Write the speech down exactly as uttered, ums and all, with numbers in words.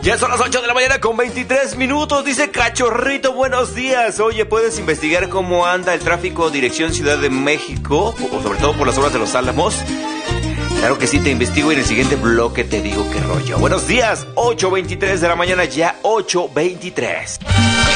Ya son las ocho de la mañana con veintitrés minutos. Dice Cachorrito, buenos días. Oye, ¿puedes investigar cómo anda el tráfico dirección Ciudad de México? O sobre todo por las horas de los Álamos. Claro que sí, te investigo y en el siguiente bloque te digo qué rollo. Buenos días, ocho veintitrés de la mañana, ya ocho veintitrés.